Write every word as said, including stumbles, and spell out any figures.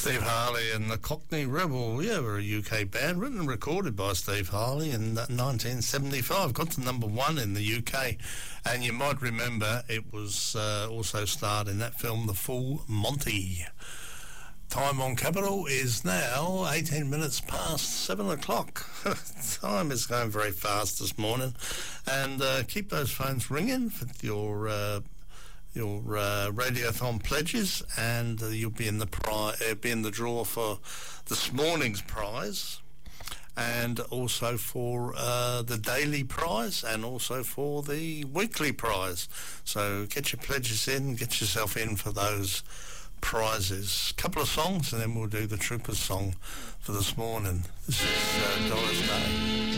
Steve Harley and the Cockney Rebel. Yeah, we're a U K band, written and recorded by Steve Harley in nineteen seventy-five. Got to number one in the U K. And you might remember it was uh, also starred in that film, The Full Monty. Time on Capital is now eighteen minutes past seven o'clock. Time is going very fast this morning. And uh, keep those phones ringing for your... Uh, your uh, Radiothon pledges, and uh, you'll be in the pri- uh, be in the draw for this morning's prize, and also for uh, the daily prize, and also for the weekly prize. So get your pledges in, get yourself in for those prizes. Couple of songs, and then we'll do the Troopers song for this morning. This is uh, Doris Day.